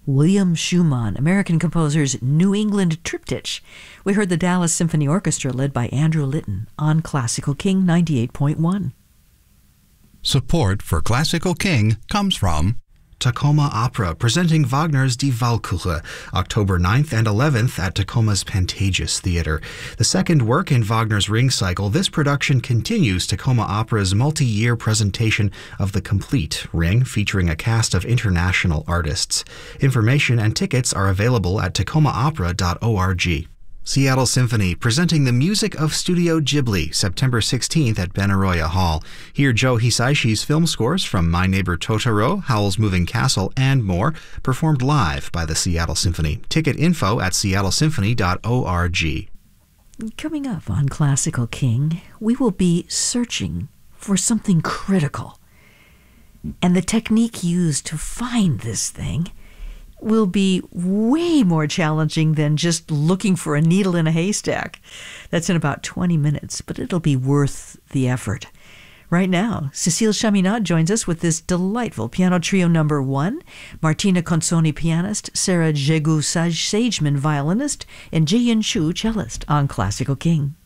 William Schumann, American composer's New England Triptych. We heard the Dallas Symphony Orchestra led by Andrew Litton on Classical King 98.1. Support for Classical King comes from Tacoma Opera, presenting Wagner's Die Walküre, October 9th and 11th at Tacoma's Pantages Theater. The second work in Wagner's Ring Cycle, this production continues Tacoma Opera's multi-year presentation of the complete Ring, featuring a cast of international artists. Information and tickets are available at tacomaopera.org. Seattle Symphony, presenting the music of Studio Ghibli, September 16th at Benaroya Hall. Hear Joe Hisaishi's film scores from My Neighbor Totoro, Howl's Moving Castle, and more, performed live by the Seattle Symphony. Ticket info at seattlesymphony.org. Coming up on Classical King, we will be searching for something critical. And the technique used to find this thing will be way more challenging than just looking for a needle in a haystack. That's in about 20 minutes, but it'll be worth the effort. Right now, Cécile Chaminade joins us with this delightful piano trio number 1, Martina Consoni pianist, Sarah Jegu Sageman violinist, and Ji-Yin Chu cellist on Classical King.